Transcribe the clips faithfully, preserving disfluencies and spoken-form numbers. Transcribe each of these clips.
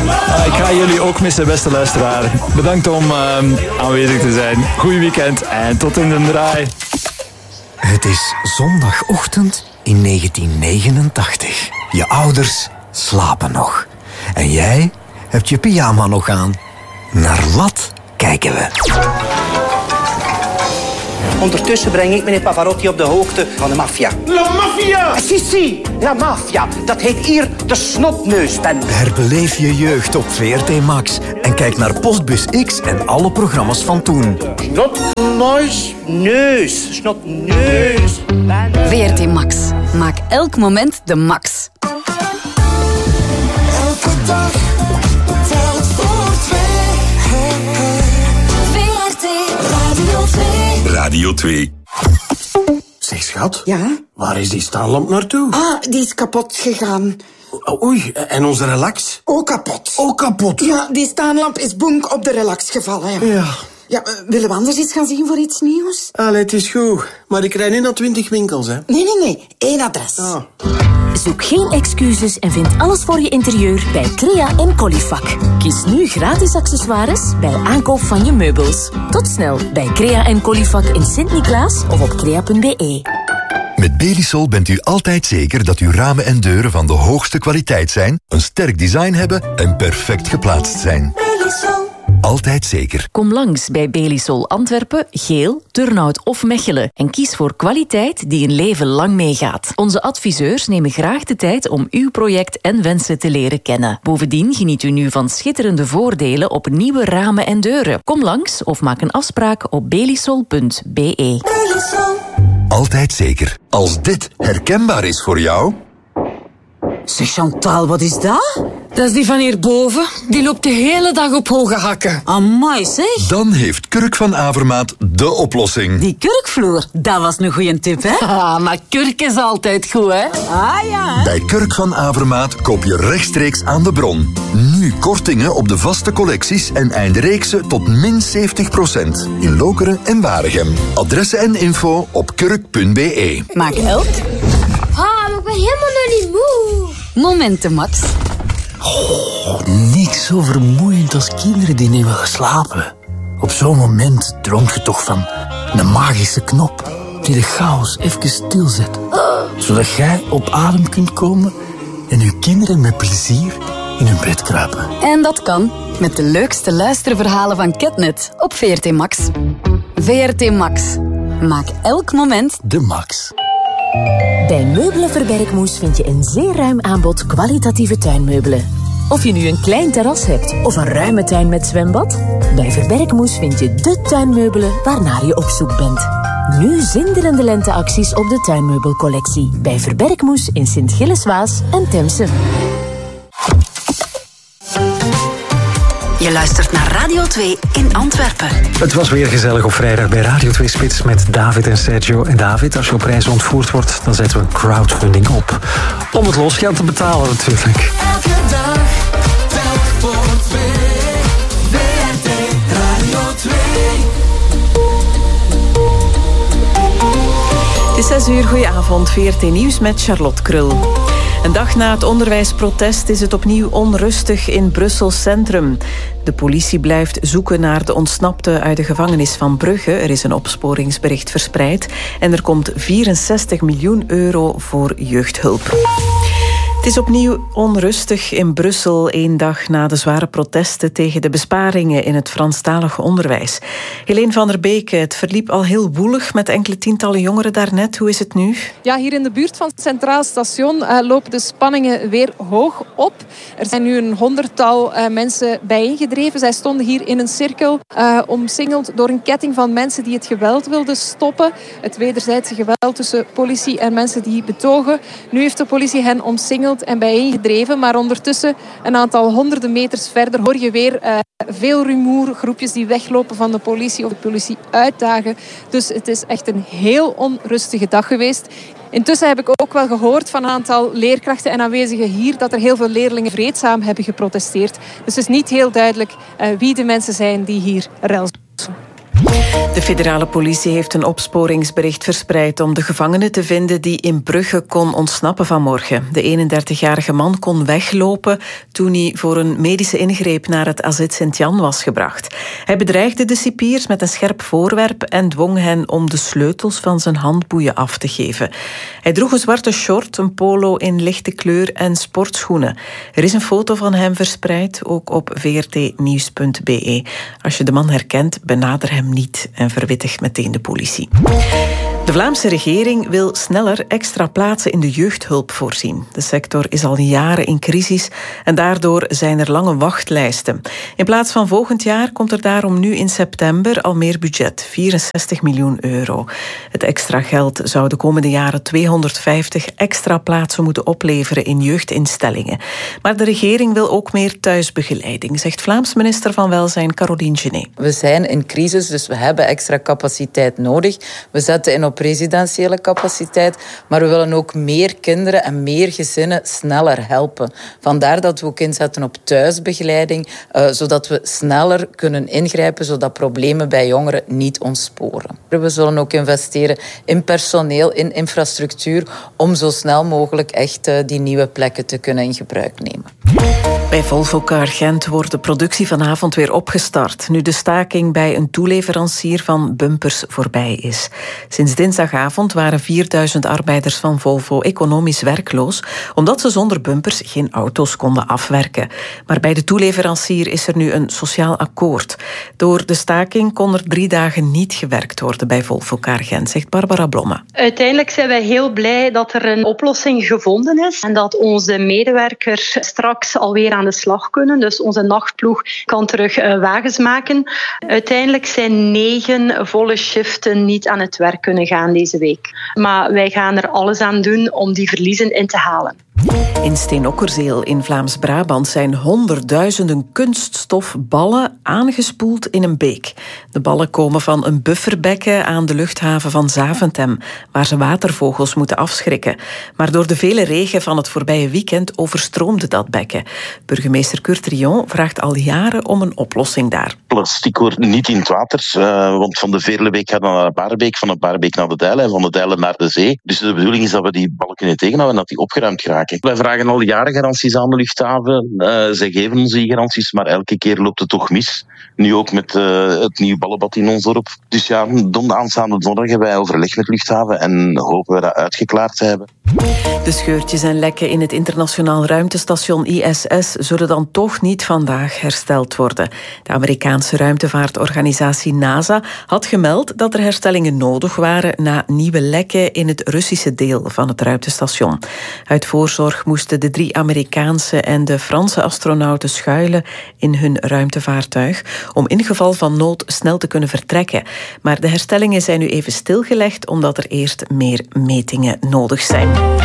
Ah, ik ga jullie ook missen, beste luisteraar. Bedankt om uh, aanwezig te zijn. Goeie weekend en tot in de draai. Het is zondagochtend in negentien negenentachtig. Je ouders slapen nog. En jij hebt je pyjama nog aan. Naar wat kijken we? Ondertussen breng ik meneer Pavarotti op de hoogte van de maffia. La maffia! Si, si, la maffia. Dat heet hier de snotneusbende. Herbeleef je jeugd op V R T Max. En kijk naar Postbus X en alle programma's van toen. Snotneus. Neus. Snotneus. V R T Max. Maak elk moment de max. Elke dag telt voor twee. V R T Radio twee. Radio twee. Zeg, schat. Ja? Waar is die staanlamp naartoe? Ah, die is kapot gegaan. O- Oei, en onze relax? Ook kapot. Ook kapot. Ja, die staanlamp is boenk op de relax gevallen. Ja. Ja. Ja, uh, willen we anders eens gaan zien voor iets nieuws? Allee, het is goed. Maar ik rijd niet naar twintig winkels, hè. Nee, nee, nee. Eén adres. Ah. Zoek geen excuses en vind alles voor je interieur bij Crea en Colifac. Kies nu gratis accessoires bij aankoop van je meubels. Tot snel bij Crea en Colifac in Sint-Niklaas of op crea punt b e. Met Belisol bent u altijd zeker dat uw ramen en deuren van de hoogste kwaliteit zijn, een sterk design hebben en perfect geplaatst zijn. Belisol. Altijd zeker. Kom langs bij Belisol Antwerpen, Geel, Turnhout of Mechelen en kies voor kwaliteit die een leven lang meegaat. Onze adviseurs nemen graag de tijd om uw project en wensen te leren kennen. Bovendien geniet u nu van schitterende voordelen op nieuwe ramen en deuren. Kom langs of maak een afspraak op belisol punt b e. Belisol. Altijd zeker. Als dit herkenbaar is voor jou... Zeg Chantal, wat is dat? Dat is die van hierboven. Die loopt de hele dag op hoge hakken. Amai zeg. Dan heeft Kurk van Avermaat de oplossing. Die kurkvloer, dat was een goeie tip, hè? Ah, maar kurk is altijd goed, hè? Ah ja. Bij Kurk van Avermaat koop je rechtstreeks aan de bron. Nu kortingen op de vaste collecties en eindreeksen tot min zeventig procent. In Lokeren en Waregem. Adressen en info op kurk punt b e. Maak elk Ah, maar ik ben helemaal nog niet moe. momenten max. Oh, niks zo vermoeiend als kinderen die niet willen slapen. Op zo'n moment droomt je toch van een magische knop die de chaos even stilzet. Zodat jij op adem kunt komen en je kinderen met plezier in hun bed kruipen. En dat kan met de leukste luisterverhalen van Ketnet op V R T Max. V R T Max. Maak elk moment De Max. Bij Meubelen Verbergmoes vind je een zeer ruim aanbod kwalitatieve tuinmeubelen. Of je nu een klein terras hebt of een ruime tuin met zwembad, bij Verbergmoes vind je de tuinmeubelen waarnaar je op zoek bent. Nu zinderende lenteacties op de tuinmeubelcollectie bij Verbergmoes in Sint-Gilles-Waas en Temse. Je luistert naar Radio twee in Antwerpen. Het was weer gezellig op vrijdag bij Radio twee Spits met David en Sergio. En David, als je op reis ontvoerd wordt, dan zetten we een crowdfunding op. Om het losgeld te betalen natuurlijk. Elke dag telt voor twee. V R T Radio twee. Het is zes uur, goedenavond. V R T Nieuws met Charlotte Krul. Een dag na het onderwijsprotest is het opnieuw onrustig in Brussel Centrum. De politie blijft zoeken naar de ontsnapte uit de gevangenis van Brugge. Er is een opsporingsbericht verspreid en er komt vierenzestig miljoen euro voor jeugdhulp. Het is opnieuw onrustig in Brussel, één dag na de zware protesten tegen de besparingen in het Franstalige onderwijs. Helene van der Beek, het verliep al heel woelig met enkele tientallen jongeren daarnet. Hoe is het nu? Ja, hier in de buurt van het Centraal Station uh, lopen de spanningen weer hoog op. Er zijn nu een honderdtal uh, mensen bijeengedreven. Zij stonden hier in een cirkel, uh, omsingeld door een ketting van mensen die het geweld wilden stoppen. Het wederzijdse geweld tussen politie en mensen die betogen. Nu heeft de politie hen omsingeld en bijeengedreven, maar ondertussen een aantal honderden meters verder hoor je weer uh, veel rumoer, groepjes die weglopen van de politie of de politie uitdagen. Dus het is echt een heel onrustige dag geweest. Intussen heb ik ook wel gehoord van een aantal leerkrachten en aanwezigen hier dat er heel veel leerlingen vreedzaam hebben geprotesteerd. Dus het is niet heel duidelijk uh, wie de mensen zijn die hier relselen. De federale politie heeft een opsporingsbericht verspreid om de gevangene te vinden die in Brugge kon ontsnappen vanmorgen. De eenendertigjarige man kon weglopen toen hij voor een medische ingreep naar het A Z Sint-Jan was gebracht. Hij bedreigde de cipiers met een scherp voorwerp en dwong hen om de sleutels van zijn handboeien af te geven. Hij droeg een zwarte short, een polo in lichte kleur en sportschoenen. Er is een foto van hem verspreid, ook op v r t nieuws punt b e. Als je de man herkent, benader hem niet en verwittig meteen de politie. De Vlaamse regering wil sneller extra plaatsen in de jeugdhulp voorzien. De sector is al jaren in crisis en daardoor zijn er lange wachtlijsten. In plaats van volgend jaar komt er daarom nu in september al meer budget, vierenzestig miljoen euro. Het extra geld zou de komende jaren tweehonderdvijftig extra plaatsen moeten opleveren in jeugdinstellingen. Maar de regering wil ook meer thuisbegeleiding, zegt Vlaams minister van Welzijn Caroline Genet. We zijn in crisis, dus we hebben extra capaciteit nodig. We zetten in op residentiële capaciteit, maar we willen ook meer kinderen en meer gezinnen sneller helpen. Vandaar dat we ook inzetten op thuisbegeleiding, uh, zodat we sneller kunnen ingrijpen, zodat problemen bij jongeren niet ontsporen. We zullen ook investeren in personeel, in infrastructuur, om zo snel mogelijk echt uh, die nieuwe plekken te kunnen in gebruik nemen. Bij Volvo Car Gent wordt de productie vanavond weer opgestart, nu de staking bij een toeleverancier van bumpers voorbij is. Sinds dinsdagavond waren vierduizend arbeiders van Volvo economisch werkloos, omdat ze zonder bumpers geen auto's konden afwerken. Maar bij de toeleverancier is er nu een sociaal akkoord. Door de staking kon er drie dagen niet gewerkt worden bij Volvo Car Gent, zegt Barbara Blomme. Uiteindelijk zijn wij heel blij dat er een oplossing gevonden is en dat onze medewerkers straks alweer aan de slag kunnen. Dus onze nachtploeg kan terug wagens maken. Uiteindelijk zijn negen volle shiften niet aan het werk kunnen gaan deze week. Maar wij gaan er alles aan doen om die verliezen in te halen. In Steenokkerzeel in Vlaams-Brabant zijn honderdduizenden kunststofballen aangespoeld in een beek. De ballen komen van een bufferbekken aan de luchthaven van Zaventem, waar ze watervogels moeten afschrikken. Maar door de vele regen van het voorbije weekend overstroomde dat bekken. Burgemeester Kurt Rion vraagt al jaren om een oplossing daar. Plastic hoort niet in het water, uh, want van de Veerlebeek gaat naar de Baarbeek, van de Baarbeek naar de Dijlen en van de Dijlen naar de zee. Dus de bedoeling is dat we die ballen kunnen tegenhouden en dat die opgeruimd geraken. Wij vragen al jaren garanties aan de luchthaven. Uh, zij geven ons die garanties, maar elke keer loopt het toch mis. Nu ook met uh, het nieuwe ballenbad in ons dorp. Dus ja, don aanstaande donderdag hebben wij overleg met luchthaven en hopen we dat uitgeklaard te hebben. De scheurtjes en lekken in het internationaal ruimtestation I S S zullen dan toch niet vandaag hersteld worden. De Amerikaanse ruimtevaartorganisatie NASA had gemeld dat er herstellingen nodig waren na nieuwe lekken in het Russische deel van het ruimtestation. Uit voorzorg moesten de drie Amerikaanse en de Franse astronauten schuilen in hun ruimtevaartuig om in geval van nood snel te kunnen vertrekken. Maar de herstellingen zijn nu even stilgelegd omdat er eerst meer metingen nodig zijn.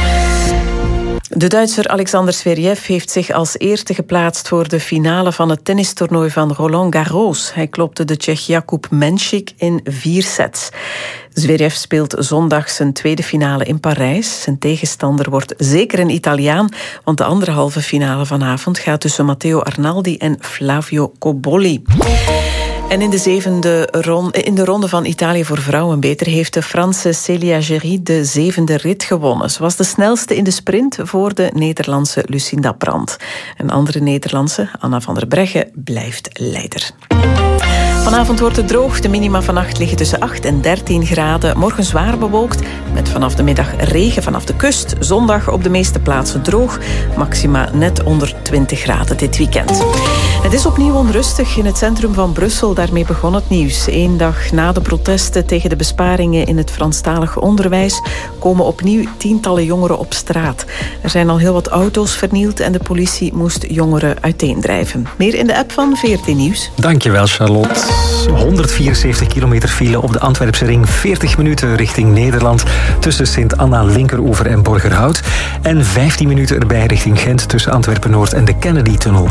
De Duitser Alexander Zverev heeft zich als eerste geplaatst voor de finale van het tennistoernooi van Roland Garros. Hij klopte de Tsjech Jakub Menšík in vier sets. Zverev speelt zondag zijn tweede finale in Parijs. Zijn tegenstander wordt zeker een Italiaan, want de andere halve finale vanavond gaat tussen Matteo Arnaldi en Flavio Cobolli. En in de zevende ronde, in de ronde van Italië voor vrouwen beter heeft de Franse Célia Géry de zevende rit gewonnen. Ze was de snelste in de sprint voor de Nederlandse Lucinda Brandt. Een andere Nederlandse, Anna van der Breggen, blijft leider. Vanavond wordt het droog. De minima vannacht liggen tussen acht en dertien graden. Morgen zwaar bewolkt, met vanaf de middag regen vanaf de kust. Zondag op de meeste plaatsen droog. Maxima net onder twintig graden dit weekend. Het is opnieuw onrustig in het centrum van Brussel. Daarmee begon het nieuws. Eén dag na de protesten tegen de besparingen in het Franstalig onderwijs komen opnieuw tientallen jongeren op straat. Er zijn al heel wat auto's vernield en de politie moest jongeren uiteendrijven. Meer in de app van V R T Nieuws. Dankjewel, Charlotte. honderdvierenzeventig kilometer file op de Antwerpse ring. veertig minuten richting Nederland tussen Sint-Anna, Linkeroever en Borgerhout. En vijftien minuten erbij richting Gent tussen Antwerpen-Noord en de Kennedy-tunnel.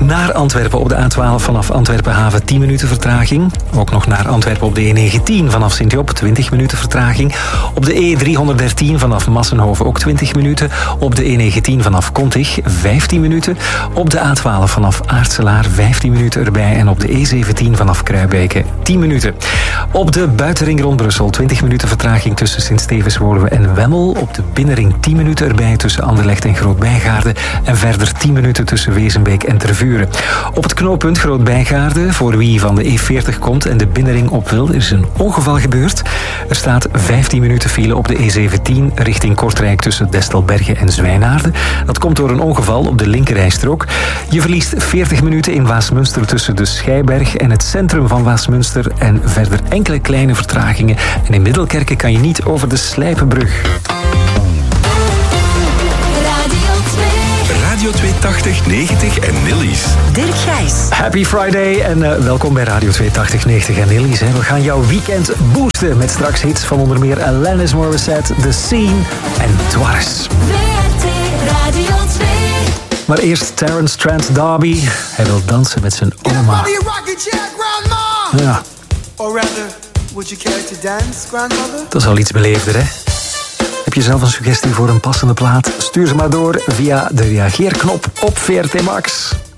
Naar Antwerpen op de A twaalf vanaf Antwerpen-Haven tien minuten vertraging. Ook nog naar Antwerpen op de E negentien vanaf Sint-Job twintig minuten vertraging. Op de E driehonderddertien vanaf Massenhoven ook twintig minuten. Op de E negentien vanaf Kontig vijftien minuten. Op de A twaalf vanaf Aartselaar vijftien minuten erbij. En op de E zeventien vanaf Kruibeke tien minuten. Op de buitenring rond Brussel twintig minuten vertraging tussen Sint-Stevens-Woluwe en Wemmel. Op de binnenring tien minuten erbij tussen Anderlecht en Groot-Bijgaarde. En verder tien minuten tussen Wezenbeek en Tervuren. Op het knooppunt Groot-Bijgaarde, voor wie van de E veertig komt en de binnenring op wil, is een ongeval gebeurd. Er staat vijftien minuten file op de E zeventien richting Kortrijk tussen Destelbergen en Zwijnaarden. Dat komt door een ongeval op de linkerrijstrook. Je verliest veertig minuten in Waasmunster tussen de Scheiberg en het centrum van Waasmunster en verder enkele kleine vertragingen. En in Middelkerke kan je niet over de Slijpenbrug. Radio tweehonderdtachtig negentig en Nillies. Dirk Gijs. Happy Friday en uh, welkom bij Radio tweehonderdtachtig negentig en Nillies. Hè. We gaan jouw weekend boosten met straks hits van onder meer Alanis Morissette, The Scene en Dwars. W R T Radio twee. Maar eerst Terence Trent D'Arby. Hij wil dansen met zijn oma. Ja. Or rather, would you care to dance, grandmother? Dat is al iets beleefder, hè? Heb je zelf een suggestie voor een passende plaat? Stuur ze maar door via de reageerknop op V R T Max.